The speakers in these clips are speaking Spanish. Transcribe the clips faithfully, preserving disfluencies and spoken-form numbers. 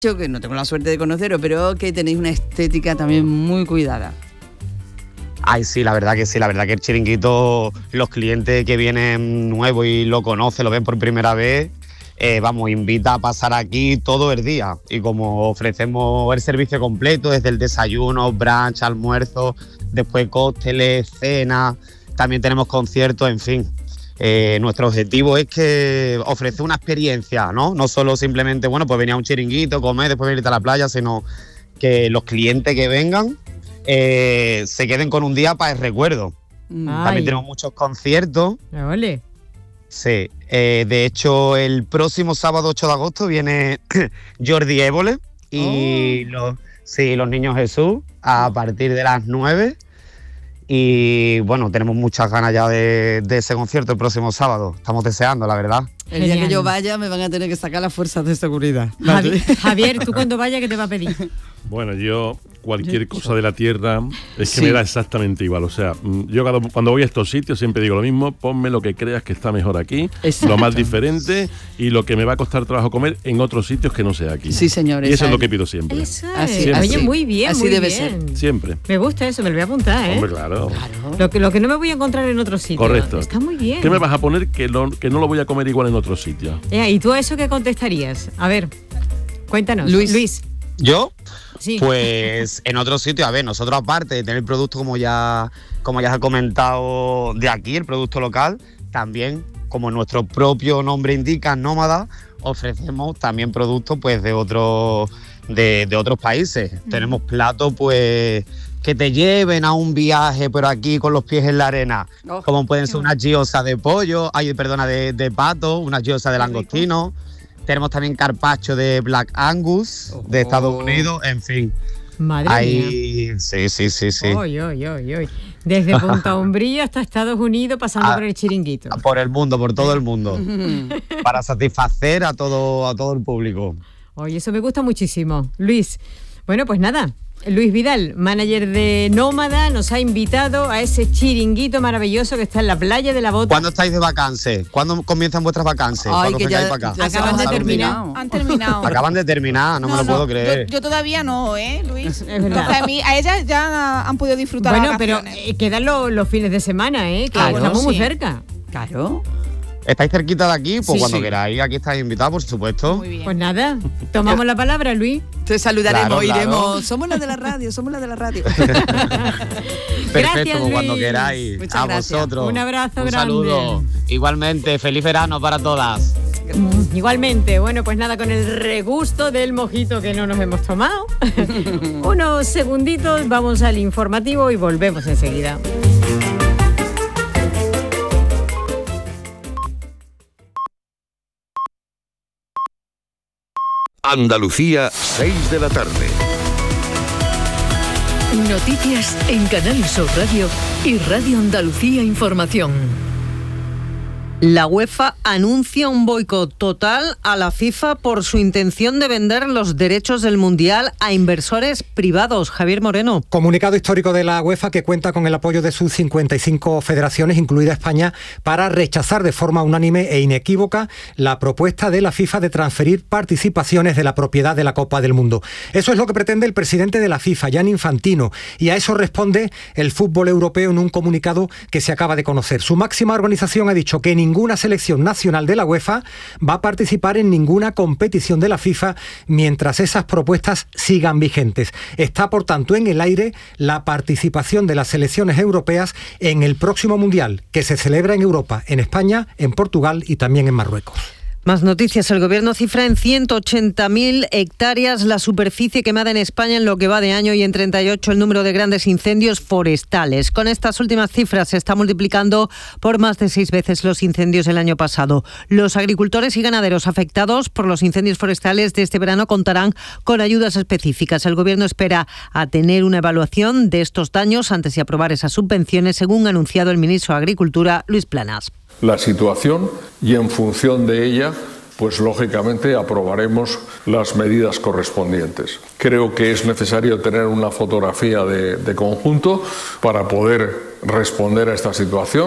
Yo que no tengo la suerte de conoceros, pero que tenéis una estética también muy cuidada. Ay, sí, la verdad que sí, la verdad que el chiringuito, los clientes que vienen nuevos y lo conocen, lo ven por primera vez, eh, vamos, invita a pasar aquí todo el día. Y como ofrecemos el servicio completo, desde el desayuno, brunch, almuerzo, después cócteles, cena, también tenemos conciertos, en fin. Eh, nuestro objetivo es que ofrecer una experiencia, ¿no? No solo simplemente, bueno, pues venir a un chiringuito, comer, después venir a la playa, sino que los clientes que vengan eh, se queden con un día para el recuerdo. Ay. También tenemos muchos conciertos. Ole. Sí, eh, de hecho el próximo sábado ocho de agosto viene Jordi Évole y oh. los, sí, los Niños Jesús a partir de las nueve. Y bueno, tenemos muchas ganas ya de, de ese concierto el próximo sábado. Estamos deseando, la verdad. El día que yo vaya me van a tener que sacar las fuerzas de seguridad. Javi, Javier, ¿tú cuando vayas qué te va a pedir? Bueno, yo cualquier cosa de la tierra es que sí. me da exactamente igual. O sea, yo cuando voy a estos sitios siempre digo lo mismo, ponme lo que creas que está mejor aquí, exacto. lo más diferente y lo que me va a costar trabajo comer en otros sitios que no sea aquí. Sí, señor. Y eso es lo que pido siempre. Eso es. Oye, muy bien, así muy debe bien. ser. Siempre. Me gusta eso, me lo voy a apuntar, ¿eh? Hombre, claro. claro. Lo que, lo que no me voy a encontrar en otros sitios. Correcto. Está muy bien. ¿Qué me vas a poner que, lo, que no lo voy a comer igual en otros sitios? Eh, ¿Y tú a eso qué contestarías? A ver, cuéntanos. Luis. Luis. ¿Yo? Sí. Pues en otros sitios, a ver, nosotros aparte de tener el producto como ya, como ya se ha comentado de aquí, el producto local, también, como nuestro propio nombre indica, Nómada, ofrecemos también productos pues de otros de, de otros países. Mm. Tenemos platos pues que te lleven a un viaje por aquí con los pies en la arena, oh, como pueden ser unas gyozas de pollo, ay, perdona, de, de pato, unas gyozas de langostino. Tenemos también carpaccio de Black Angus, oh, de Estados Unidos, en fin. Madre Ahí, mía. Sí, sí, sí, sí. Oy, oy, oy, oy. Desde Punta Umbría hasta Estados Unidos, pasando ah, por el chiringuito. Por el mundo, por todo el mundo. Para satisfacer a todo, a todo el público. Oye, eso me gusta muchísimo. Luis, bueno, pues nada. Luis Vidal, manager de Nómada, nos ha invitado a ese chiringuito maravilloso que está en la playa de la Bota. ¿Cuándo estáis de vacances? ¿Cuándo comienzan vuestras vacances? Ay, que ya, para acá? Ya acaban de terminar. Han terminado. Acaban de terminar, no, no me lo no, puedo creer. Yo, yo todavía no, ¿eh, Luis? Es verdad. Entonces, a, mí, a ellas ya han podido disfrutar. Bueno, pero eh, quedan los, los fines de semana, ¿eh? Que claro, estamos sí. muy cerca. Claro. ¿Estáis cerquita de aquí? Pues sí, cuando sí. queráis, aquí estáis invitados, por supuesto. Muy bien. Pues nada, tomamos la palabra, Luis. Te saludaremos, claro, iremos. Claro. Somos las de la radio, somos las de la radio. Perfecto, gracias, pues cuando Luis. queráis. Muchas a gracias. vosotros. Un abrazo Un grande. saludo. Igualmente, feliz verano para todas. Igualmente, bueno, pues nada, con el regusto del mojito que no nos hemos tomado. Unos segunditos, vamos al informativo y volvemos enseguida. Andalucía, seis de la tarde. Noticias en Canal Sur Radio y Radio Andalucía Información. La UEFA anuncia un boicot total a la FIFA por su intención de vender los derechos del Mundial a inversores privados. Javier Moreno. Comunicado histórico de la UEFA que cuenta con el apoyo de sus cincuenta y cinco federaciones, incluida España, para rechazar de forma unánime e inequívoca la propuesta de la FIFA de transferir participaciones de la propiedad de la Copa del Mundo. Eso es lo que pretende el presidente de la FIFA, Gianni Infantino, y a eso responde el fútbol europeo en un comunicado que se acaba de conocer. Su máxima organización ha dicho que ningún Ninguna selección nacional de la UEFA va a participar en ninguna competición de la FIFA mientras esas propuestas sigan vigentes. Está, por tanto, en el aire la participación de las selecciones europeas en el próximo Mundial, que se celebra en Europa, en España, en Portugal y también en Marruecos. Más noticias. El Gobierno cifra en ciento ochenta mil hectáreas la superficie quemada en España en lo que va de año y en treinta y ocho el número de grandes incendios forestales. Con estas últimas cifras se está multiplicando por más de seis veces los incendios del año pasado. Los agricultores y ganaderos afectados por los incendios forestales de este verano contarán con ayudas específicas. El Gobierno espera a tener una evaluación de estos daños antes de aprobar esas subvenciones, según ha anunciado el ministro de Agricultura, Luis Planas. La situación y en función de ella, pues lógicamente aprobaremos las medidas correspondientes. Creo que es necesario tener una fotografía de, de conjunto para poder responder a esta situación.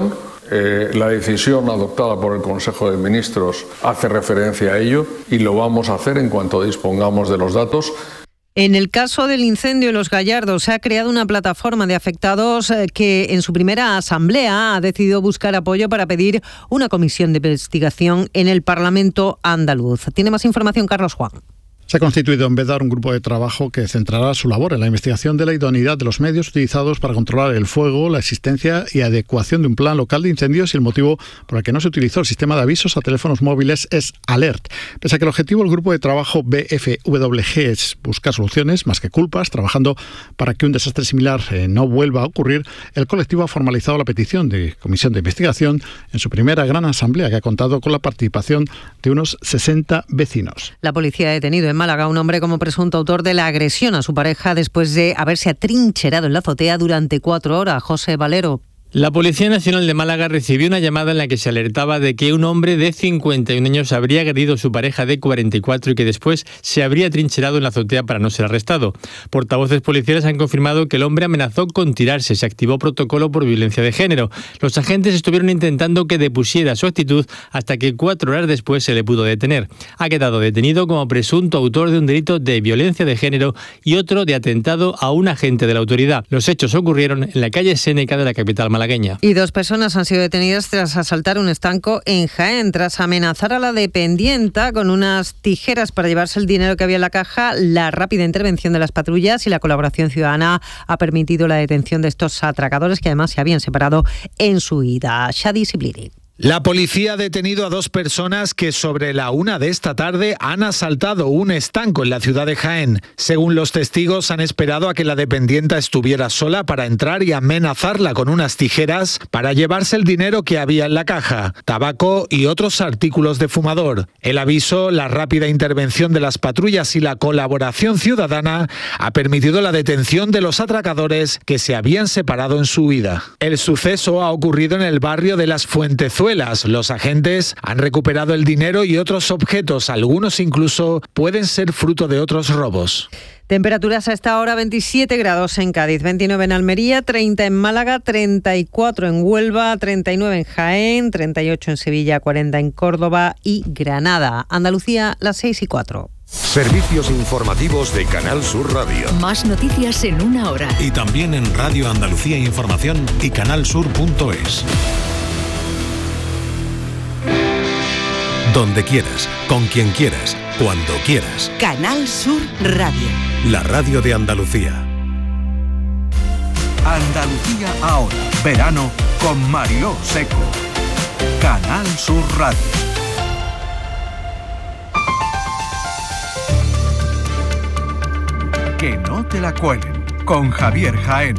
Eh, la decisión adoptada por el Consejo de Ministros hace referencia a ello y lo vamos a hacer en cuanto dispongamos de los datos. En el caso del incendio en Los Gallardos, se ha creado una plataforma de afectados que en su primera asamblea ha decidido buscar apoyo para pedir una comisión de investigación en el Parlamento andaluz. Tiene más información Carlos Juan. Se ha constituido en Bédar un grupo de trabajo que centrará su labor en la investigación de la idoneidad de los medios utilizados para controlar el fuego, la existencia y adecuación de un plan local de incendios y el motivo por el que no se utilizó el sistema de avisos a teléfonos móviles es Alert. Pese a que el objetivo del grupo de trabajo B F W G es buscar soluciones más que culpas, trabajando para que un desastre similar eh, no vuelva a ocurrir, el colectivo ha formalizado la petición de comisión de investigación en su primera gran asamblea, que ha contado con la participación de unos sesenta vecinos. La policía ha detenido en Málaga a un hombre como presunto autor de la agresión a su pareja después de haberse atrincherado en la azotea durante cuatro horas. José Valero. La Policía Nacional de Málaga recibió una llamada en la que se alertaba de que un hombre de cincuenta y un años habría agredido a su pareja de cuarenta y cuatro y que después se habría trincherado en la azotea para no ser arrestado. Portavoces policiales han confirmado que el hombre amenazó con tirarse. Se activó protocolo por violencia de género. Los agentes estuvieron intentando que depusiera su actitud hasta que cuatro horas después se le pudo detener. Ha quedado detenido como presunto autor de un delito de violencia de género y otro de atentado a un agente de la autoridad. Los hechos ocurrieron en la calle Séneca de la capital malagueña. Y dos personas han sido detenidas tras asaltar un estanco en Jaén. Tras amenazar a la dependienta con unas tijeras para llevarse el dinero que había en la caja, la rápida intervención de las patrullas y la colaboración ciudadana ha permitido la detención de estos atracadores que además se habían separado en su huida. Shadi Sibliri. La policía ha detenido a dos personas que sobre la una de esta tarde han asaltado un estanco en la ciudad de Jaén. Según los testigos, han esperado a que la dependienta estuviera sola para entrar y amenazarla con unas tijeras para llevarse el dinero que había en la caja, tabaco y otros artículos de fumador. El aviso, la rápida intervención de las patrullas y la colaboración ciudadana ha permitido la detención de los atracadores que se habían separado en su huida. El suceso ha ocurrido en el barrio de Las Fuentezuelas. Los agentes han recuperado el dinero y otros objetos, algunos incluso pueden ser fruto de otros robos. Temperaturas a esta hora: veintisiete grados en Cádiz, veintinueve en Almería, treinta en Málaga, treinta y cuatro en Huelva, treinta y nueve en Jaén, treinta y ocho en Sevilla, cuarenta en Córdoba y Granada. Andalucía, las seis y cuatro. Servicios informativos de Canal Sur Radio. Más noticias en una hora. Y también en Radio Andalucía Información y canal sur punto es. Donde quieras, con quien quieras, cuando quieras. Canal Sur Radio. La radio de Andalucía. Andalucía ahora. Verano con Mariló Seco. Canal Sur Radio. Que no te la cuelen. Con Javier Jaénes.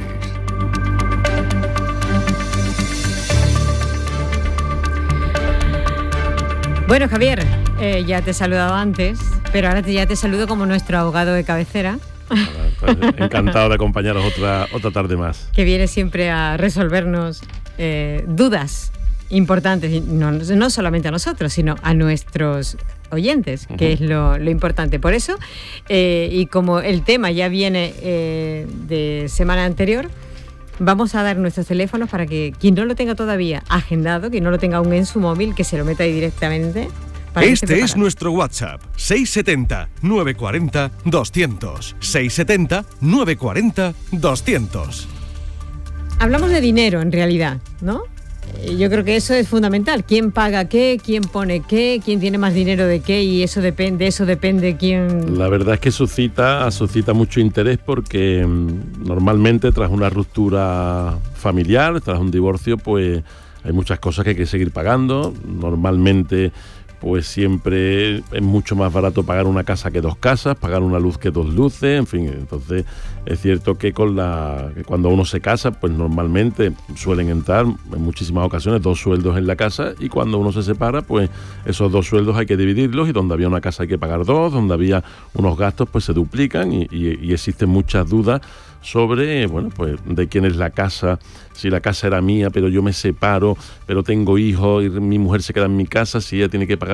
Bueno, Javier, eh, ya te he saludado antes, pero ahora te, ya te saludo como nuestro abogado de cabecera. Pues, encantado de acompañaros otra, otra tarde más. Que viene siempre a resolvernos eh, dudas importantes, no, no solamente a nosotros, sino a nuestros oyentes, que uh-huh. es lo, lo importante. Por eso, eh, y como el tema ya viene eh, de semana anterior, vamos a dar nuestros teléfonos para que quien no lo tenga todavía agendado, quien no lo tenga aún en su móvil, que se lo meta ahí directamente. Este es nuestro WhatsApp, seis setenta, nueve cuarenta, doscientos. seis setenta, nueve cuarenta, doscientos. Hablamos de dinero en realidad, ¿no? Yo creo que eso es fundamental. ¿Quién paga qué? ¿Quién pone qué? ¿Quién tiene más dinero de qué? Y eso depende, eso depende quién... La verdad es que suscita, suscita mucho interés porque mmm, normalmente tras una ruptura familiar, tras un divorcio, pues hay muchas cosas que hay que seguir pagando. Normalmente pues siempre es mucho más barato pagar una casa que dos casas, pagar una luz que dos luces, en fin. Entonces es cierto que con la que cuando uno se casa, pues normalmente suelen entrar en muchísimas ocasiones dos sueldos en la casa, y cuando uno se separa, pues esos dos sueldos hay que dividirlos, y donde había una casa hay que pagar dos, donde había unos gastos pues se duplican, y, y, y existen muchas dudas sobre, bueno, pues de quién es la casa, si la casa era mía, pero yo me separo, pero tengo hijos y mi mujer se queda en mi casa, si ella tiene que pagar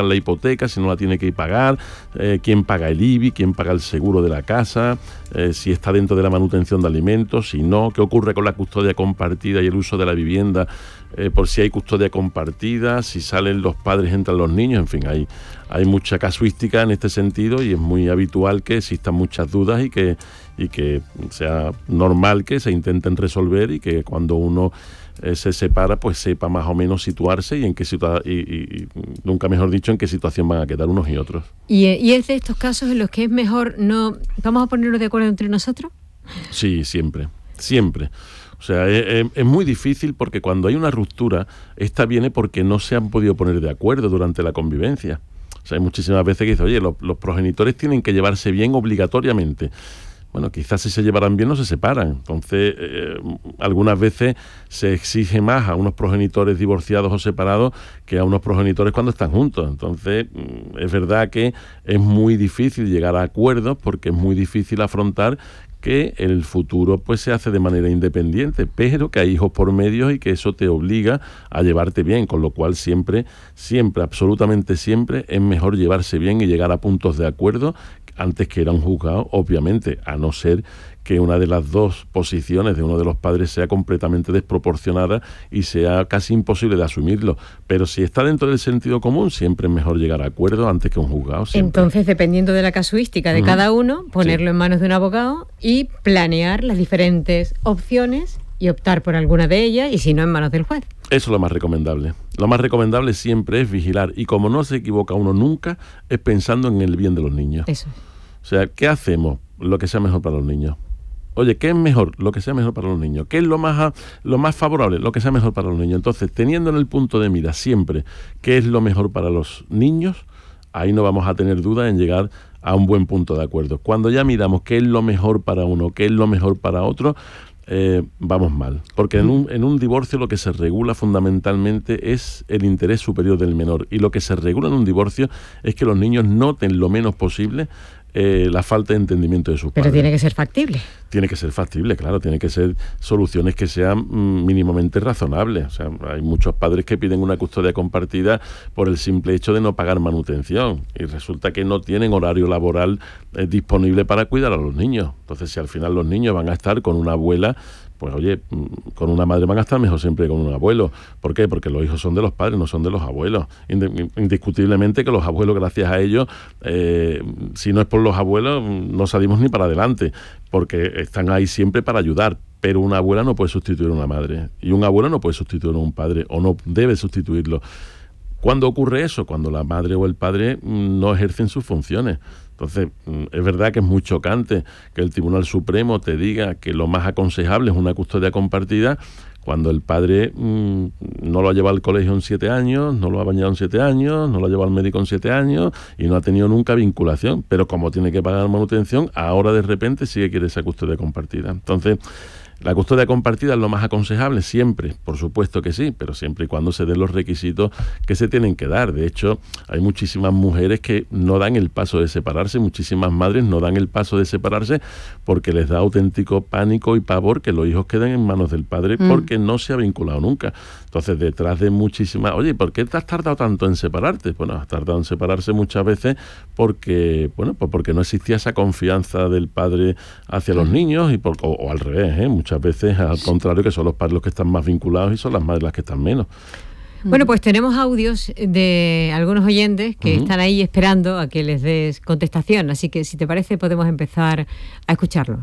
pagar la hipoteca, si no la tiene que pagar, eh, quién paga el I B I, quién paga el seguro de la casa, eh, si está dentro de la manutención de alimentos, si no, qué ocurre con la custodia compartida y el uso de la vivienda, eh, por si hay custodia compartida, si salen los padres, entran los niños, en fin, hay, hay mucha casuística en este sentido y es muy habitual que existan muchas dudas y que, y que sea normal que se intenten resolver y que cuando uno eh, se separa, pues sepa más o menos situarse y en qué situa- y, y, y nunca mejor dicho en qué situación van a quedar unos y otros. ¿Y, y es de estos casos en los que es mejor no... ¿Vamos a ponernos de acuerdo entre nosotros? Sí, siempre, siempre. O sea, es, es muy difícil porque cuando hay una ruptura, esta viene porque no se han podido poner de acuerdo durante la convivencia. O sea, hay muchísimas veces que dicen, oye, los, los progenitores tienen que llevarse bien obligatoriamente. Bueno, quizás si se llevaran bien no se separan. Entonces, eh, algunas veces se exige más a unos progenitores divorciados o separados que a unos progenitores cuando están juntos. Entonces, es verdad que es muy difícil llegar a acuerdos porque es muy difícil afrontar que el futuro pues se hace de manera independiente, pero que hay hijos por medio y que eso te obliga a llevarte bien, con lo cual siempre, siempre, absolutamente siempre es mejor llevarse bien y llegar a puntos de acuerdo antes que ir a un juzgado, obviamente, a no ser que una de las dos posiciones de uno de los padres sea completamente desproporcionada y sea casi imposible de asumirlo. Pero si está dentro del sentido común, siempre es mejor llegar a acuerdo antes que un juzgado. Siempre. Entonces, dependiendo de la casuística de uh-huh. cada uno, ponerlo sí. en manos de un abogado y planear las diferentes opciones y optar por alguna de ellas, y si no, en manos del juez. Eso es lo más recomendable. Lo más recomendable siempre es vigilar, y como no se equivoca uno nunca, es pensando en el bien de los niños. Eso. O sea, ¿qué hacemos? Lo que sea mejor para los niños. Oye, ¿qué es mejor? Lo que sea mejor para los niños. ¿Qué es lo más, lo más favorable? Lo que sea mejor para los niños. Entonces, teniendo en el punto de mira siempre qué es lo mejor para los niños, ahí no vamos a tener duda en llegar a un buen punto de acuerdo. Cuando ya miramos qué es lo mejor para uno, qué es lo mejor para otro, eh, vamos mal. Porque en un, en un divorcio lo que se regula fundamentalmente es el interés superior del menor. Y lo que se regula en un divorcio es que los niños noten lo menos posible Eh, la falta de entendimiento de sus Pero padres. tiene que ser factible. Tiene que ser factible, claro, tiene que ser soluciones que sean mm, mínimamente razonables. O sea, hay muchos padres que piden una custodia compartida por el simple hecho de no pagar manutención y resulta que no tienen horario laboral eh, disponible para cuidar a los niños. Entonces, si al final los niños van a estar con una abuela, pues oye, con una madre van a estar mejor siempre que con un abuelo. ¿Por qué? Porque los hijos son de los padres, no son de los abuelos. Indiscutiblemente que los abuelos, gracias a ellos, eh, si no es por los abuelos, no salimos ni para adelante, porque están ahí siempre para ayudar. Pero una abuela no puede sustituir a una madre, y un abuelo no puede sustituir a un padre, o no debe sustituirlo. ¿Cuándo ocurre eso? Cuando la madre o el padre no ejercen sus funciones. Entonces, es verdad que es muy chocante que el Tribunal Supremo te diga que lo más aconsejable es una custodia compartida cuando el padre mmm, no lo ha llevado al colegio en siete años, no lo ha bañado en siete años, no lo ha llevado al médico en siete años y no ha tenido nunca vinculación. Pero como tiene que pagar manutención, ahora de repente sí que quiere esa custodia compartida. Entonces, la custodia compartida es lo más aconsejable siempre, por supuesto que sí, pero siempre y cuando se den los requisitos que se tienen que dar. De hecho, hay muchísimas mujeres que no dan el paso de separarse, muchísimas madres no dan el paso de separarse porque les da auténtico pánico y pavor que los hijos queden en manos del padre mm. porque no se ha vinculado nunca. Entonces, detrás de muchísimas... Oye, ¿por qué te has tardado tanto en separarte? Bueno, has tardado en separarse muchas veces porque, bueno, pues porque no existía esa confianza del padre hacia los niños y por, o, o al revés, ¿eh? Muchas veces al contrario, que son los padres los que están más vinculados y son las madres las que están menos. Bueno, pues tenemos audios de algunos oyentes que uh-huh. están ahí esperando a que les des contestación, así que si te parece podemos empezar a escucharlos.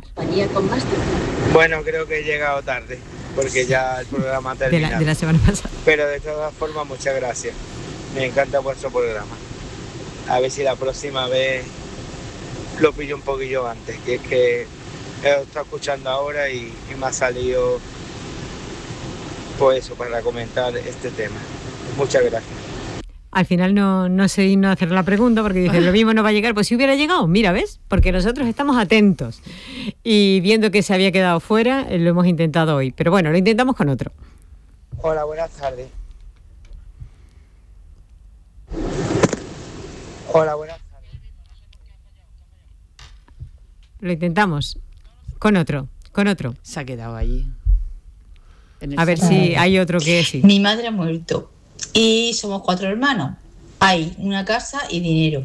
Bueno, creo que he llegado tarde porque ya el programa ha terminado. De la, de la semana pasada. Pero de todas formas, muchas gracias. Me encanta vuestro programa. A ver si la próxima vez lo pillo un poquillo antes, que es que he estado escuchando ahora y, y me ha salido pues eso para comentar este tema. Muchas gracias. Al final no, no se digno hacer la pregunta porque dice, lo mismo no va a llegar. Pues si hubiera llegado, mira, ¿ves? Porque nosotros estamos atentos y viendo que se había quedado fuera, lo hemos intentado hoy. Pero bueno, lo intentamos con otro. Hola, buenas tardes. Hola, buenas tardes. Lo intentamos con otro, con otro. Se ha quedado allí. A ver si hay otro que sí. Mi madre ha muerto y somos cuatro hermanos. hay una casa y dinero.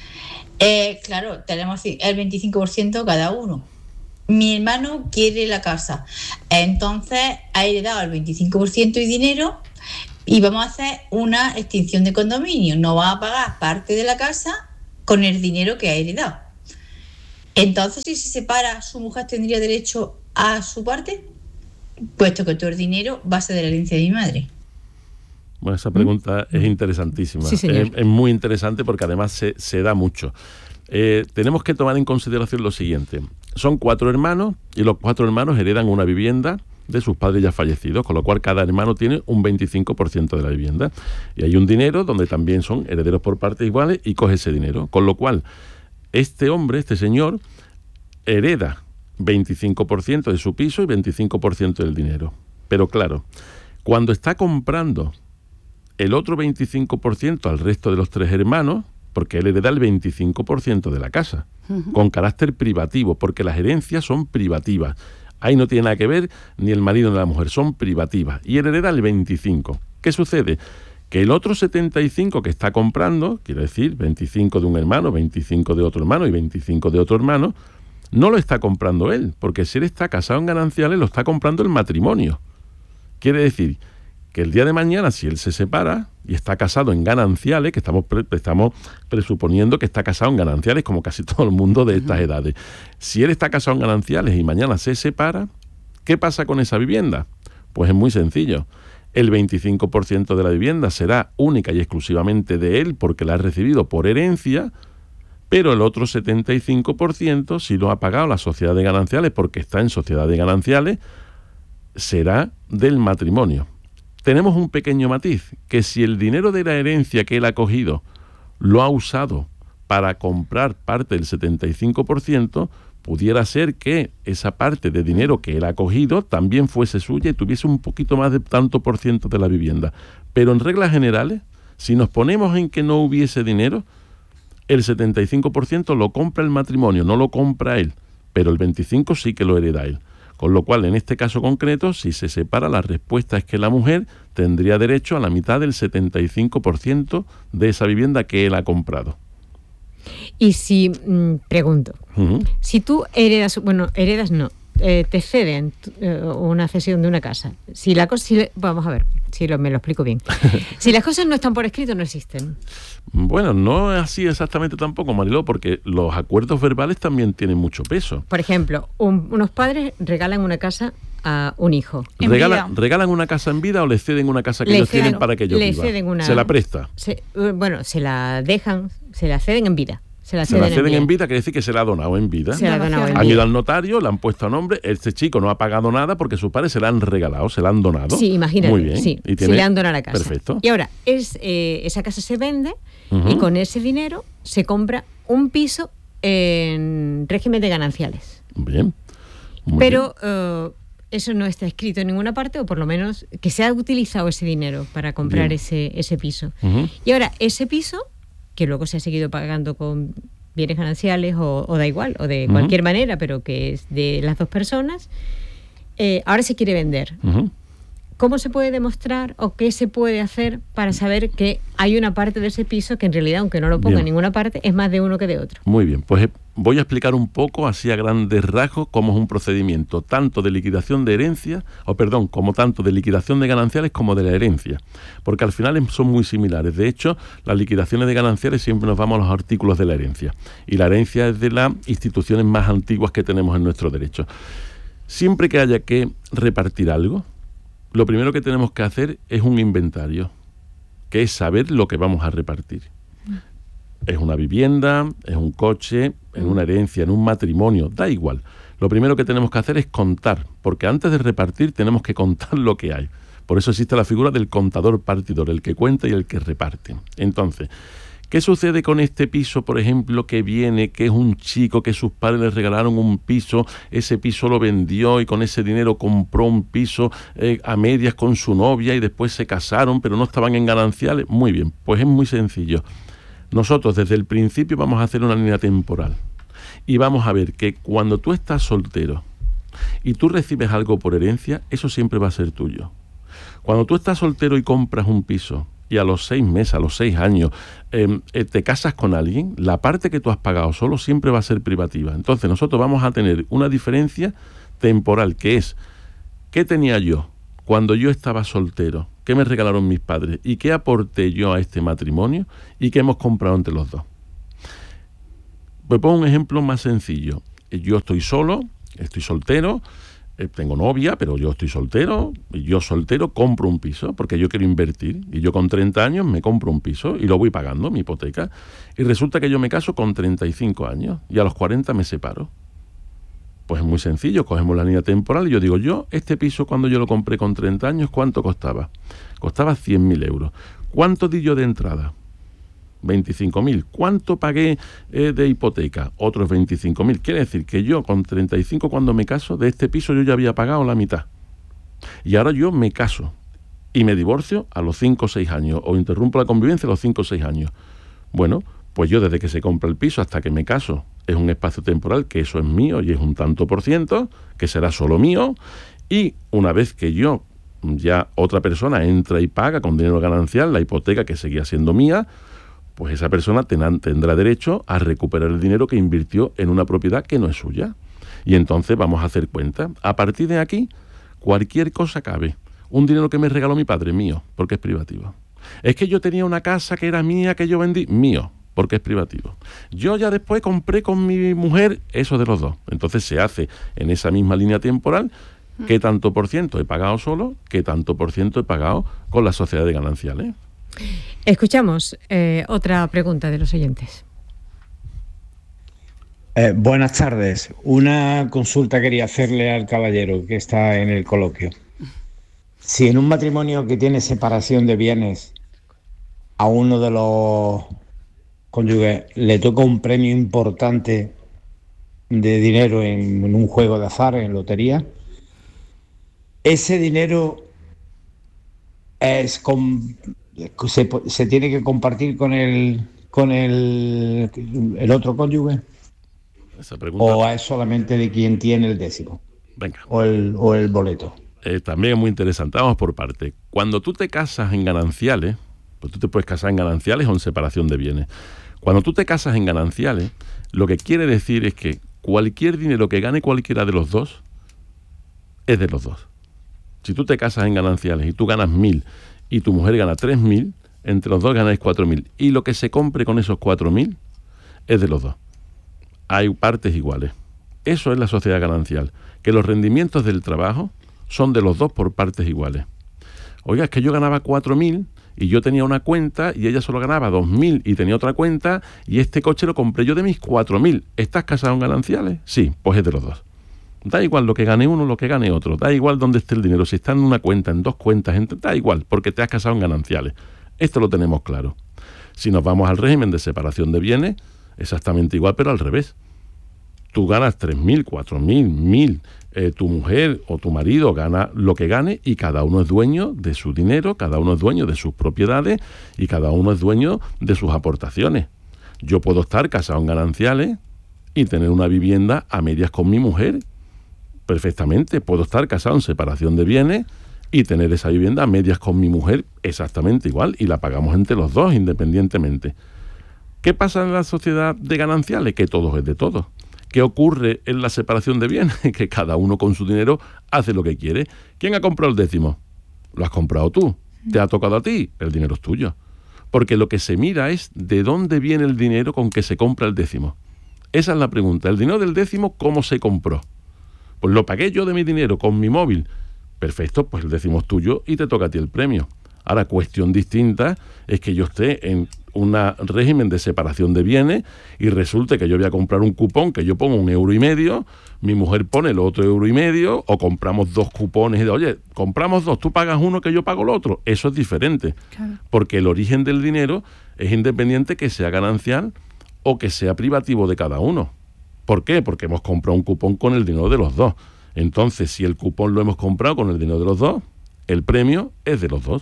Eh, claro, tenemos el veinticinco por ciento cada uno. Mi hermano quiere la casa, entonces ha heredado el veinticinco por ciento y dinero, y vamos a hacer una extinción de condominio. No va a pagar parte de la casa con el dinero que ha heredado. Entonces, si se separa, ¿su mujer tendría derecho a su parte? Puesto que todo el dinero va a ser de la herencia de mi madre. Bueno, esa pregunta ¿Mm? es interesantísima. Sí, señor. Es, es muy interesante porque además se, se da mucho. Eh, tenemos que tomar en consideración lo siguiente. Son cuatro hermanos y los cuatro hermanos heredan una vivienda de sus padres ya fallecidos, con lo cual cada hermano tiene un veinticinco por ciento de la vivienda. Y hay un dinero donde también son herederos por partes iguales y coge ese dinero. Con lo cual, este hombre, este señor, hereda veinticinco por ciento de su piso y veinticinco por ciento del dinero. Pero claro, cuando está comprando el otro veinticinco por ciento al resto de los tres hermanos, porque él hereda el veinticinco por ciento de la casa, uh-huh. con carácter privativo, porque las herencias son privativas. Ahí no tiene nada que ver ni el marido ni la mujer, son privativas. Y él hereda el veinticinco por ciento. ¿Qué sucede? Que el otro setenta y cinco por ciento que está comprando, quiero decir, veinticinco de un hermano, veinticinco de otro hermano y veinticinco de otro hermano, no lo está comprando él, porque si él está casado en gananciales, lo está comprando el matrimonio. Quiere decir que el día de mañana, si él se separa y está casado en gananciales, que estamos, pre- estamos presuponiendo que está casado en gananciales, como casi todo el mundo de estas edades, si él está casado en gananciales y mañana se separa, ¿qué pasa con esa vivienda? Pues es muy sencillo. El veinticinco por ciento de la vivienda será única y exclusivamente de él porque la ha recibido por herencia, pero el otro setenta y cinco por ciento, si lo ha pagado la sociedad de gananciales porque está en sociedad de gananciales, será del matrimonio. Tenemos un pequeño matiz, que si el dinero de la herencia que él ha cogido lo ha usado para comprar parte del setenta y cinco por ciento, pudiera ser que esa parte de dinero que él ha cogido también fuese suya y tuviese un poquito más de tanto por ciento de la vivienda. Pero en reglas generales, si nos ponemos en que no hubiese dinero, el setenta y cinco por ciento lo compra el matrimonio, no lo compra él, pero el veinticinco por ciento sí que lo hereda él. Con lo cual, en este caso concreto, si se separa, la respuesta es que la mujer tendría derecho a la mitad del setenta y cinco por ciento de esa vivienda que él ha comprado. Y si, mmm, pregunto, uh-huh. si tú heredas, bueno, heredas no, eh, te ceden eh, una cesión de una casa, si la cosa, si, vamos a ver, si lo, me lo explico bien, si las cosas no están por escrito, no existen. Bueno, no es así exactamente tampoco, Mariló, porque los acuerdos verbales también tienen mucho peso. Por ejemplo, un, unos padres regalan una casa a un hijo. Regala, ¿Regalan una casa en vida o le ceden una casa que le ellos ceden, tienen para que ellos le vivan? Ceden una, ¿Se la presta? Se, bueno, se la dejan, se la ceden en vida. Se la se ceden, la ceden en, vida. en vida, quiere decir que se la ha donado en vida. Se la ha donado en han vida. ido al notario, le han puesto a nombre. Este chico no ha pagado nada porque sus padres se la han regalado, se la han donado. Sí, imagínate. Muy bien. Sí, y tiene... se le han donado la casa. Perfecto. Y ahora, es, eh, esa casa se vende uh-huh. y con ese dinero se compra un piso en régimen de gananciales. Bien. Muy Pero bien. Uh, eso no está escrito en ninguna parte, o por lo menos que se ha utilizado ese dinero para comprar ese, ese piso. Uh-huh. Y ahora, ese piso, que luego se ha seguido pagando con bienes gananciales o, o da igual, o de uh-huh. cualquier manera, pero que es de las dos personas, eh, ahora se quiere vender. Uh-huh. ¿Cómo se puede demostrar o qué se puede hacer para saber que hay una parte de ese piso que en realidad, aunque no lo ponga bien. en ninguna parte, es más de uno que de otro? Muy bien, pues eh, voy a explicar un poco, así a grandes rasgos, cómo es un procedimiento tanto de liquidación de herencia, o perdón, como tanto de liquidación de gananciales como de la herencia, porque al final son muy similares. De hecho, las liquidaciones de gananciales siempre nos vamos a los artículos de la herencia, y la herencia es de las instituciones más antiguas que tenemos en nuestro derecho. Siempre que haya que repartir algo, lo primero que tenemos que hacer es un inventario, que es saber lo que vamos a repartir. Es una vivienda, es un coche, es una herencia, en un matrimonio, da igual. Lo primero que tenemos que hacer es contar, porque antes de repartir tenemos que contar lo que hay. Por eso existe la figura del contador partidor, el que cuenta y el que reparte. Entonces, ¿qué sucede con este piso, por ejemplo, que viene, que es un chico que sus padres le regalaron un piso, ese piso lo vendió y con ese dinero compró un piso eh, a medias con su novia y después se casaron, pero no estaban en gananciales? Muy bien, pues es muy sencillo. Nosotros desde el principio vamos a hacer una línea temporal y vamos a ver que cuando tú estás soltero y tú recibes algo por herencia, eso siempre va a ser tuyo. Cuando tú estás soltero y compras un piso y a los seis meses, a los seis años, eh, eh, te casas con alguien, la parte que tú has pagado solo siempre va a ser privativa. Entonces nosotros vamos a tener una diferencia temporal, que es, ¿qué tenía yo cuando yo estaba soltero? ¿Qué me regalaron mis padres? ¿Y qué aporté yo a este matrimonio? ¿Y qué hemos comprado entre los dos? Pues pongo un ejemplo más sencillo. Yo estoy solo, estoy soltero, eh, tengo novia, pero yo estoy soltero, y yo soltero compro un piso porque yo quiero invertir, y yo con treinta años me compro un piso y lo voy pagando, mi hipoteca, y resulta que yo me caso con treinta y cinco años y a los cuarenta me separo. Pues es muy sencillo, cogemos la línea temporal y yo digo, yo este piso cuando yo lo compré con treinta años, ¿cuánto costaba? Costaba cien mil euros. ¿Cuánto di yo de entrada? veinticinco mil. ¿Cuánto pagué eh, de hipoteca? Otros veinticinco mil. Quiere decir que yo con treinta y cinco cuando me caso, de este piso yo ya había pagado la mitad. Y ahora yo me caso y me divorcio a los cinco o seis años, o interrumpo la convivencia a los cinco o seis años. Bueno, pues yo desde que se compra el piso hasta que me caso, es un espacio temporal que eso es mío y es un tanto por ciento, que será solo mío, y una vez que yo, ya otra persona entra y paga con dinero ganancial la hipoteca que seguía siendo mía, pues esa persona ten, tendrá derecho a recuperar el dinero que invirtió en una propiedad que no es suya. Y entonces vamos a hacer cuenta. A partir de aquí, cualquier cosa cabe. Un dinero que me regaló mi padre, mío, porque es privativo. Es que yo tenía una casa que era mía, que yo vendí, mío, porque es privativo. Yo ya después compré con mi mujer, eso de los dos. Entonces se hace en esa misma línea temporal, qué tanto por ciento he pagado solo, qué tanto por ciento he pagado con la sociedad de gananciales. Escuchamos eh, otra pregunta de los oyentes. Eh, buenas tardes. Una consulta quería hacerle al caballero que está en el coloquio. Si en un matrimonio que tiene separación de bienes a uno de los cónyuges le toca un premio importante de dinero en, en un juego de azar, en lotería, ese dinero es con... Se, se tiene que compartir con el con el, el otro cónyuge. Esa pregunta, o es solamente de quien tiene el décimo. Venga. O el, o el boleto. Eh, también es muy interesante. Vamos por parte. Cuando tú te casas en gananciales, pues tú te puedes casar en gananciales o en separación de bienes. Cuando tú te casas en gananciales, lo que quiere decir es que cualquier dinero que gane cualquiera de los dos es de los dos. Si tú te casas en gananciales y tú ganas mil y tu mujer gana tres mil, entre los dos ganáis cuatro mil. Y lo que se compre con esos cuatro mil es de los dos. Hay partes iguales. Eso es la sociedad ganancial, que los rendimientos del trabajo son de los dos por partes iguales. Oiga, es que yo ganaba cuatro mil y yo tenía una cuenta y ella solo ganaba dos mil y tenía otra cuenta y este coche lo compré yo de mis cuatro mil. ¿Estás casado en gananciales? Sí, pues es de los dos. Da igual lo que gane uno, lo que gane otro. Da igual dónde esté el dinero. Si está en una cuenta, en dos cuentas, en... da igual, porque te has casado en gananciales. Esto lo tenemos claro. Si nos vamos al régimen de separación de bienes, exactamente igual, pero al revés. Tú ganas tres mil, cuatro mil, mil. Eh, tu mujer o tu marido gana lo que gane y cada uno es dueño de su dinero, cada uno es dueño de sus propiedades y cada uno es dueño de sus aportaciones. Yo puedo estar casado en gananciales y tener una vivienda a medias con mi mujer. Perfectamente, puedo estar casado en separación de bienes y tener esa vivienda a medias con mi mujer exactamente igual y la pagamos entre los dos independientemente. ¿Qué pasa en la sociedad de gananciales? Que todo es de todos. ¿Qué ocurre en la separación de bienes? Que cada uno con su dinero hace lo que quiere. ¿Quién ha comprado el décimo? Lo has comprado tú. ¿Te ha tocado a ti? El dinero es tuyo. Porque lo que se mira es de dónde viene el dinero con que se compra el décimo. Esa es la pregunta. El dinero del décimo, ¿cómo se compró? Pues lo pagué yo de mi dinero con mi móvil. Perfecto, pues el décimo es tuyo y te toca a ti el premio. Ahora, cuestión distinta es que yo esté en un régimen de separación de bienes y resulte que yo voy a comprar un cupón que yo pongo un euro y medio, mi mujer pone el otro euro y medio, o compramos dos cupones y de, oye, compramos dos, tú pagas uno que yo pago el otro. Eso es diferente, claro. Porque el origen del dinero es independiente que sea ganancial o que sea privativo de cada uno. ¿Por qué? Porque hemos comprado un cupón con el dinero de los dos. Entonces, si el cupón lo hemos comprado con el dinero de los dos, el premio es de los dos.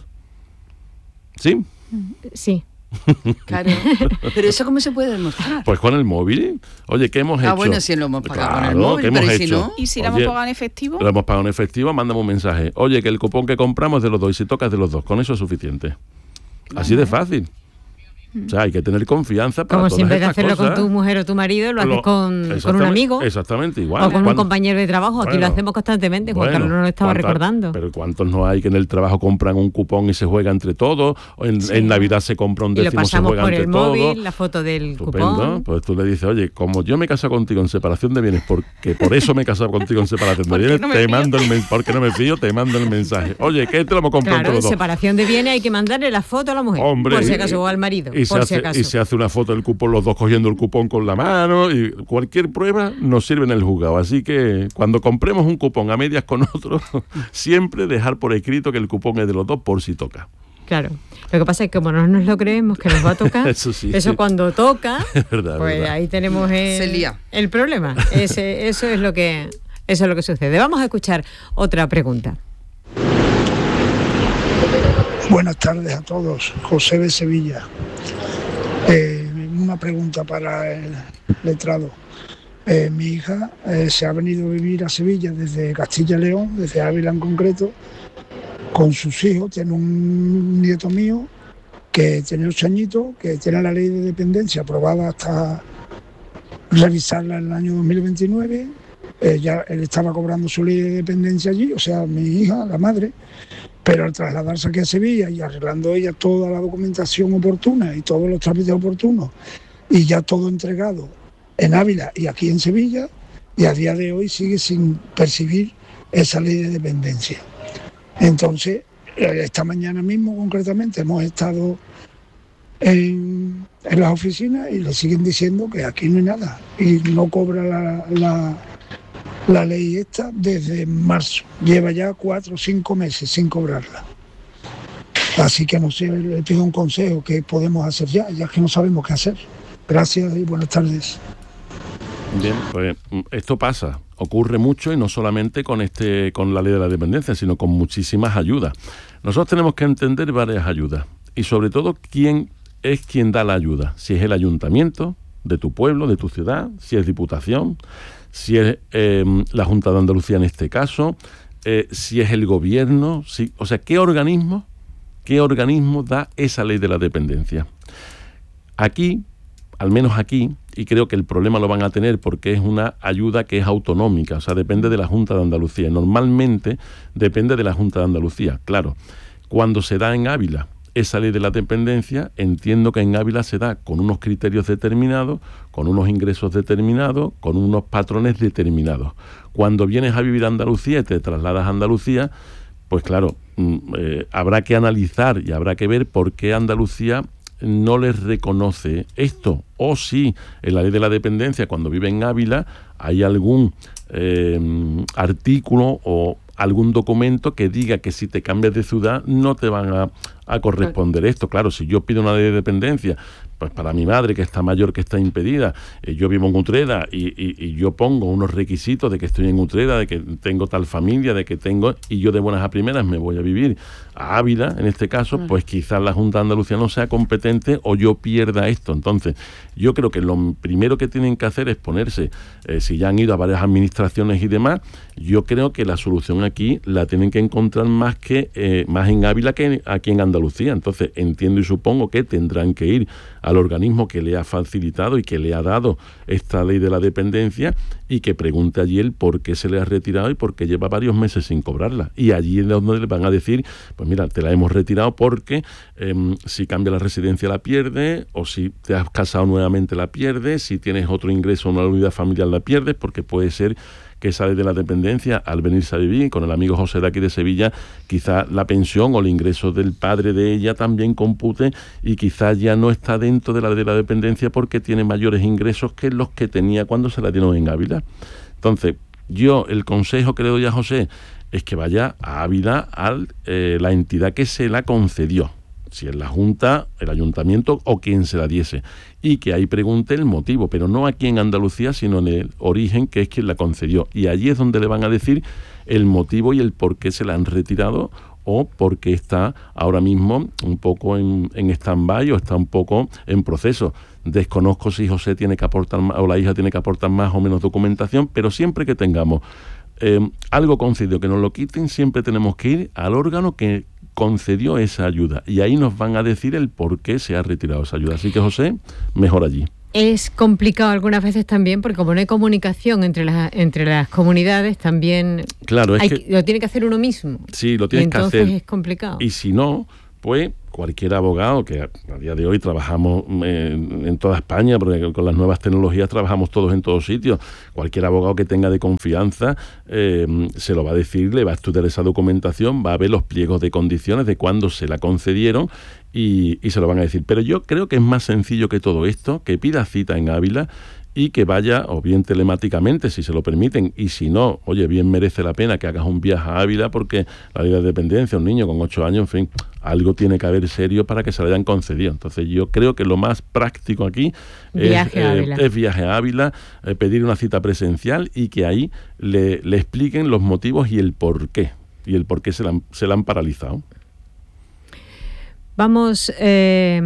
¿Sí? Sí. Claro. Pero ¿eso cómo se puede demostrar? Pues con el móvil. Oye, ¿qué hemos hecho? Ah, bueno, si lo hemos pagado claro, con el móvil, pero ¿y si no? ¿Y si lo hemos pagado en efectivo? Lo hemos pagado en efectivo, mándame un mensaje. Oye, que el cupón que compramos es de los dos y si toca es de los dos. Con eso es suficiente. Así de fácil. O sea, hay que tener confianza para Como todas siempre de estas hacerlo cosas. con tu mujer o tu marido, lo, lo haces con, con un amigo. Exactamente, igual. O con ¿Cuándo? un compañero de trabajo. Aquí bueno, lo hacemos constantemente. Juan bueno, Carlos nos lo estaba ¿cuántas, recordando. Pero ¿cuántos no hay que en el trabajo compran un cupón y se juega entre todos? O en, sí. en Navidad se compra un décimo y se juega por entre el todos. Móvil, la foto del Estupendo. cupón. Pues tú le dices, oye, como yo me he casado contigo en separación de bienes, porque por eso me he casado contigo en separación de bienes, no te mando el mensaje. Porque no me fío, te mando el mensaje. Oye, ¿qué te lo hemos comprado claro, entre los dos? Separación de bienes hay que mandarle la foto a la mujer. Hombre, por si acaso, o al marido. Y, por se si hace, acaso. y se hace una foto del cupón, los dos cogiendo el cupón con la mano, y cualquier prueba nos sirve en el juzgado. Así que cuando compremos un cupón a medias con otro, siempre dejar por escrito que el cupón es de los dos por si toca. Claro. Lo que pasa es que como no nos lo creemos que nos va a tocar, eso, sí. eso cuando toca, es verdad, pues verdad. ahí tenemos el, Se lía. el problema. Ese, eso es lo que eso es lo que sucede. Vamos a escuchar otra pregunta. Buenas tardes a todos. José de Sevilla. Eh, una pregunta para el letrado. Eh, mi hija eh, se ha venido a vivir a Sevilla desde Castilla y León, desde Ávila en concreto, con sus hijos. Tiene un nieto mío que tiene ocho añitos, que tiene la ley de dependencia aprobada hasta revisarla en el año dos mil veintinueve. Eh, ya él estaba cobrando su ley de dependencia allí, o sea, mi hija, la madre, pero al trasladarse aquí a Sevilla y arreglando ella toda la documentación oportuna y todos los trámites oportunos y ya todo entregado en Ávila y aquí en Sevilla, y a día de hoy sigue sin percibir esa ley de dependencia. Entonces, esta mañana mismo concretamente hemos estado en, en las oficinas y le siguen diciendo que aquí no hay nada y no cobra la, la, la ley esta desde marzo. Lleva ya cuatro o cinco meses sin cobrarla. Así que no sé, le pido un consejo, ¿qué podemos hacer ya? Ya que no sabemos qué hacer. Gracias y buenas tardes. Bien, pues esto pasa, ocurre mucho y no solamente con este, con la ley de la dependencia, sino con muchísimas ayudas. Nosotros tenemos que entender varias ayudas y sobre todo quién es quien da la ayuda. Si es el ayuntamiento de tu pueblo, de tu ciudad, si es Diputación, si es eh, la Junta de Andalucía en este caso, eh, si es el gobierno, si, o sea, ¿qué organismo, qué organismo da esa ley de la dependencia? Aquí, al menos aquí, y creo que el problema lo van a tener porque es una ayuda que es autonómica, o sea, depende de la Junta de Andalucía. Normalmente depende de la Junta de Andalucía, claro. Cuando se da en Ávila esa ley de la dependencia, entiendo que en Ávila se da con unos criterios determinados, con unos ingresos determinados, con unos patrones determinados. Cuando vienes a vivir a Andalucía y te trasladas a Andalucía, pues claro, eh, habrá que analizar y habrá que ver por qué Andalucía no les reconoce esto, o si en la ley de la dependencia, cuando vive en Ávila, hay algún eh, artículo o algún documento que diga que si te cambias de ciudad no te van a, a corresponder esto. Claro, si yo pido una ley de dependencia, pues para mi madre que está mayor, que está impedida, eh, yo vivo en Utrera y, y, y yo pongo unos requisitos de que estoy en Utrera, de que tengo tal familia, de que tengo, y yo de buenas a primeras me voy a vivir a Ávila, en este caso, pues quizás la Junta de Andalucía no sea competente o yo pierda esto. Entonces, yo creo que lo primero que tienen que hacer es ponerse, eh, si ya han ido a varias administraciones y demás, yo creo que la solución aquí la tienen que encontrar más que eh, más en Ávila que aquí en Andalucía. Entonces, entiendo y supongo que tendrán que ir al organismo que le ha facilitado y que le ha dado esta ley de la dependencia y que pregunte allí el por qué se le ha retirado y por qué lleva varios meses sin cobrarla. Y allí es donde le van a decir, pues mira, te la hemos retirado porque eh, si cambia la residencia la pierdes, o si te has casado nuevamente la pierdes, si tienes otro ingreso en una unidad familiar la pierdes, porque puede ser que sale de la dependencia al venirse a vivir con el amigo José de aquí de Sevilla, quizá la pensión o el ingreso del padre de ella también compute y quizá ya no está dentro de la de la dependencia porque tiene mayores ingresos que los que tenía cuando se la dieron en Ávila. Entonces, yo el consejo que le doy a José es que vaya a Ávila a eh, la entidad que se la concedió, si es la Junta, el Ayuntamiento o quien se la diese, y que ahí pregunte el motivo, pero no aquí en Andalucía, sino en el origen, que es quien la concedió. Y allí es donde le van a decir el motivo y el por qué se la han retirado o por qué está ahora mismo un poco en, en stand-by o está un poco en proceso. Desconozco si José tiene que aportar más, o la hija tiene que aportar más o menos documentación, pero siempre que tengamos eh, algo concedido que nos lo quiten, siempre tenemos que ir al órgano que concedió esa ayuda. Y ahí nos van a decir el por qué se ha retirado esa ayuda. Así que, José, mejor allí. Es complicado algunas veces también, porque como no hay comunicación entre las entre las comunidades, también claro, es hay, que, lo tiene que hacer uno mismo. Sí, lo tienes que hacer. Entonces es complicado. Y si no, pues cualquier abogado, que a, a día de hoy trabajamos en, en toda España, porque con las nuevas tecnologías trabajamos todos en todos sitios, cualquier abogado que tenga de confianza eh, se lo va a decir, le va a estudiar esa documentación, va a ver los pliegos de condiciones de cuándo se la concedieron y, y se lo van a decir. Pero yo creo que es más sencillo que todo esto, que pida cita en Ávila y que vaya, o bien telemáticamente, si se lo permiten, y si no, oye, bien merece la pena que hagas un viaje a Ávila, porque la ley de dependencia, un niño con ocho años, en fin, algo tiene que haber serio para que se le hayan concedido. Entonces yo creo que lo más práctico aquí viaje es, a eh, Ávila. es viaje a Ávila, eh, pedir una cita presencial y que ahí le, le expliquen los motivos y el por qué, y el por qué se la han, se la han paralizado. Vamos eh,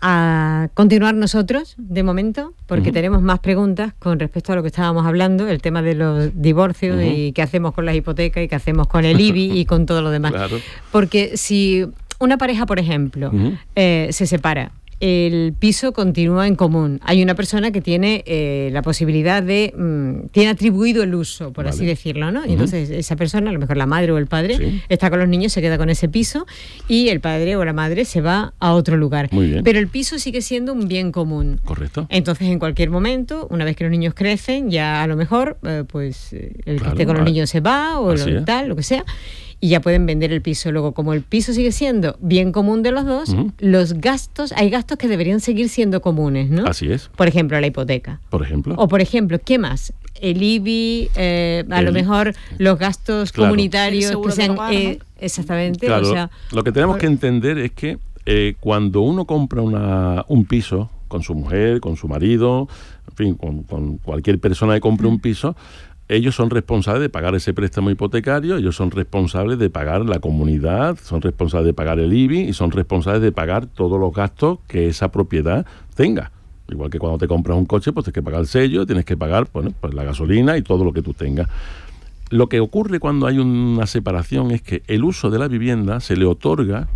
a continuar nosotros, de momento, porque uh-huh. tenemos más preguntas con respecto a lo que estábamos hablando, el tema de los divorcios uh-huh. y qué hacemos con las hipotecas y qué hacemos con el I B I y con todo lo demás. Claro. Porque si una pareja, por ejemplo, uh-huh. eh, se separa, el piso continúa en común. Hay una persona que tiene eh, la posibilidad de... Mmm, tiene atribuido el uso, por vale. así decirlo, ¿no? Y uh-huh. entonces esa persona, a lo mejor la madre o el padre, sí. está con los niños, se queda con ese piso y el padre o la madre se va a otro lugar. Muy bien. Pero el piso sigue siendo un bien común. Correcto. Entonces, en cualquier momento, una vez que los niños crecen, ya a lo mejor, eh, pues el claro, que esté con los vale. niños se va o lo, tal, lo que sea. Y ya pueden vender el piso. Luego, como el piso sigue siendo bien común de los dos, uh-huh. los gastos, hay gastos que deberían seguir siendo comunes, ¿no? Así es. Por ejemplo, la hipoteca. Por ejemplo. O, por ejemplo, ¿qué más? El I B I, eh, a el, lo mejor los gastos claro. comunitarios que sean... Hogar, eh, ¿no? Exactamente. Claro, o sea, lo que tenemos por... que entender es que eh, cuando uno compra una, un piso con su mujer, con su marido, en fin, con, con cualquier persona que compre uh-huh. un piso, ellos son responsables de pagar ese préstamo hipotecario, ellos son responsables de pagar la comunidad, son responsables de pagar el I B I y son responsables de pagar todos los gastos que esa propiedad tenga. Igual que cuando te compras un coche, pues tienes que pagar el sello, tienes que pagar bueno, pues la gasolina y todo lo que tú tengas. Lo que ocurre cuando hay una separación es que el uso de la vivienda se le otorga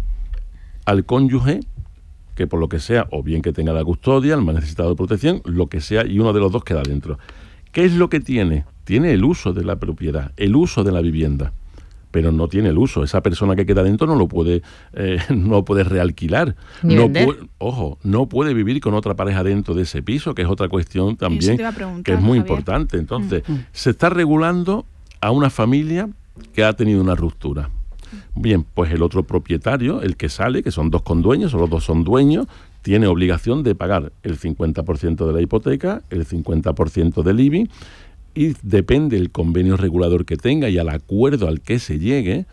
al cónyuge que por lo que sea, o bien que tenga la custodia, el más necesitado de protección, lo que sea, y uno de los dos queda dentro. ¿Qué es lo que tiene? Tiene el uso de la propiedad, el uso de la vivienda, pero no tiene el uso. Esa persona que queda dentro no lo puede, eh, no puede realquilar. No pu- ojo, no puede vivir con otra pareja dentro de ese piso, que es otra cuestión también que es muy Javier. importante. Entonces, mm. se está regulando a una familia que ha tenido una ruptura. Bien, pues el otro propietario, el que sale, que son dos condueños, o los dos son dueños, tiene obligación de pagar el cincuenta por ciento de la hipoteca, el cincuenta por ciento del I B I, y depende del convenio regulador que tenga y al acuerdo al que se llegue.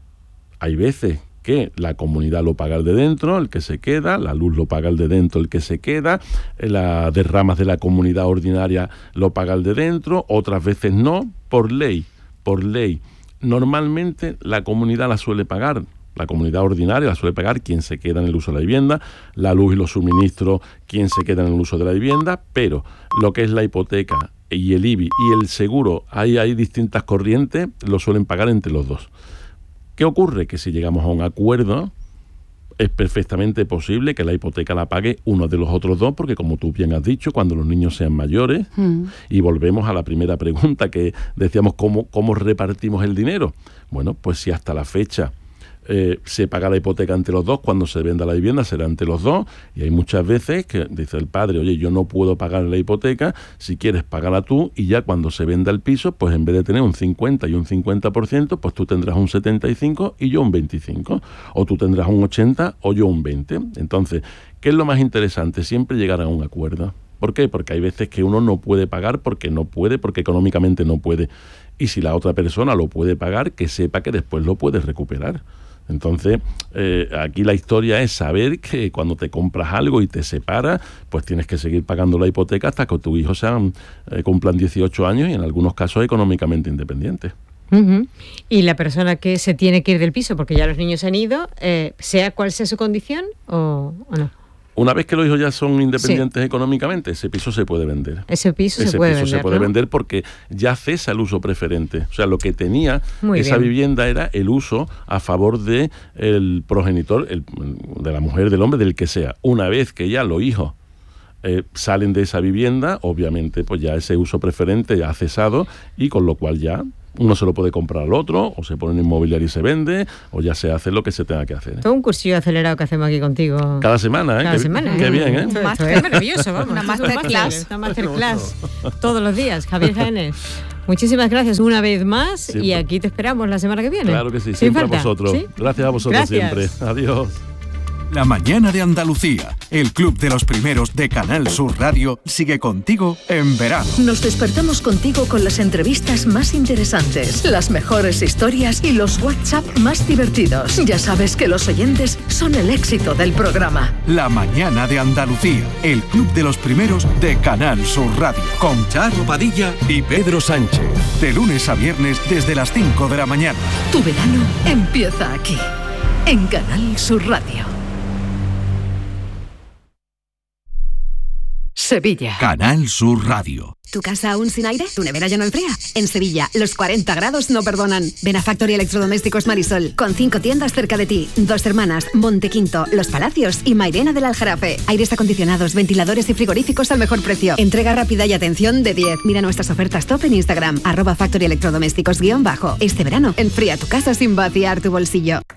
Hay veces que la comunidad lo paga el de dentro, el que se queda, la luz lo paga el de dentro, el que se queda, las derramas de la comunidad ordinaria lo paga el de dentro, otras veces no, por ley, por ley. Normalmente la comunidad la suele pagar, la comunidad ordinaria la suele pagar quien se queda en el uso de la vivienda, la luz y los suministros quien se queda en el uso de la vivienda, pero lo que es la hipoteca y el I B I y el seguro, ahí hay distintas corrientes, lo suelen pagar entre los dos. ¿Qué ocurre? Que si llegamos a un acuerdo, es perfectamente posible que la hipoteca la pague uno de los otros dos, porque como tú bien has dicho, cuando los niños sean mayores, mm. y volvemos a la primera pregunta que decíamos, ¿cómo, cómo repartimos el dinero? Bueno, pues si hasta la fecha Eh, se paga la hipoteca entre los dos, cuando se venda la vivienda será entre los dos, y hay muchas veces que dice el padre, oye, yo no puedo pagar la hipoteca, si quieres págala tú, y ya cuando se venda el piso, pues en vez de tener un cincuenta y un cincuenta por ciento, pues tú tendrás un setenta y cinco y yo un veinticinco, o tú tendrás un ochenta o yo un veinte. Entonces, ¿qué es lo más interesante? Siempre llegar a un acuerdo. ¿Por qué? Porque hay veces que uno no puede pagar porque no puede, porque económicamente no puede, y si la otra persona lo puede pagar, que sepa que después lo puede recuperar. Entonces, eh, aquí la historia es saber que cuando te compras algo y te separas, pues tienes que seguir pagando la hipoteca hasta que tus hijos sean, eh, cumplan dieciocho años y en algunos casos económicamente independientes. Uh-huh. Y la persona que se tiene que ir del piso porque ya los niños han ido, eh, sea cual sea su condición o, o no. Una vez que los hijos ya son independientes sí. económicamente, ese piso se puede vender. Ese piso ese se puede piso vender, se puede ¿no? vender porque ya cesa el uso preferente. O sea, lo que tenía Muy esa bien. vivienda era el uso a favor de el progenitor, el, de la mujer, del hombre, del que sea. Una vez que ya los hijos eh, salen de esa vivienda, obviamente, pues ya ese uso preferente ya ha cesado y con lo cual ya uno se lo puede comprar al otro, o se pone en inmobiliario y se vende, o ya se hace lo que se tenga que hacer. Todo un cursillo acelerado que hacemos aquí contigo. Cada semana, ¿eh? Cada qué, semana. Qué bien, ¿eh? Esto, esto es maravilloso, vamos. Una masterclass. Una masterclass todos los días. Javier Jaénes, muchísimas gracias una vez más siempre. Y aquí te esperamos la semana que viene. Claro que sí, siempre falta. a vosotros. ¿Sí? Gracias a vosotros gracias. siempre. Adiós. La mañana de Andalucía, el club de los primeros de Canal Sur Radio, sigue contigo en verano. Nos despertamos contigo con las entrevistas más interesantes, las mejores historias y los WhatsApp más divertidos. Ya sabes que los oyentes son el éxito del programa. La mañana de Andalucía, el club de los primeros de Canal Sur Radio, con Charo Padilla y Pedro Sánchez. De lunes a viernes desde las cinco de la mañana. Tu verano empieza aquí, en Canal Sur Radio. Sevilla. Canal Sur Radio. ¿Tu casa aún sin aire? ¿Tu nevera ya no enfría? En Sevilla, los cuarenta grados no perdonan. Ven a Factory Electrodomésticos Marisol, con cinco tiendas cerca de ti. Dos Hermanas, Montequinto, Los Palacios y Mairena del Aljarafe. Aires acondicionados, ventiladores y frigoríficos al mejor precio. Entrega rápida y atención de diez. Mira nuestras ofertas top en Instagram, arroba Factory Electrodomésticos guión bajo. Este verano, enfría tu casa sin vaciar tu bolsillo.